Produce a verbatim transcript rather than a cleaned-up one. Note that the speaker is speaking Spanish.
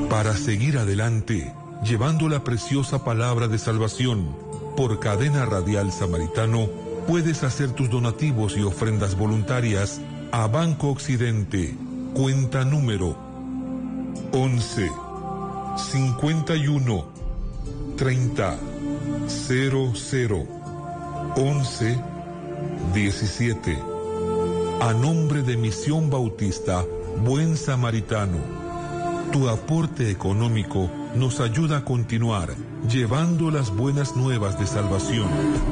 Para seguir adelante, llevando la preciosa palabra de salvación, por Cadena Radial Samaritano, puedes hacer tus donativos y ofrendas voluntarias a Banco Occidente, cuenta número once, cincuenta y uno, treinta, cero cero, once, diecisiete. A nombre de Misión Bautista Buen Samaritano. Tu aporte económico nos ayuda a continuar llevando las buenas nuevas de salvación.